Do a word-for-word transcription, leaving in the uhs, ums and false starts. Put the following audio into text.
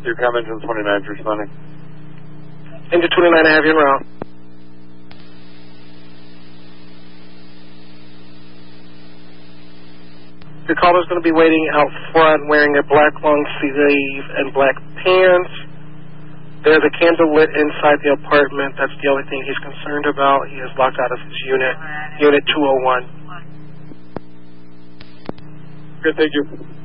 Your comments on twenty-nine responding. Into twenty-nine, I have you en route. Your caller's going to be waiting out front wearing a black long sleeve and black pants. There's a candle lit inside the apartment. That's the only thing he's concerned about. He is locked out of his unit, Unit two oh one. Good, thank you.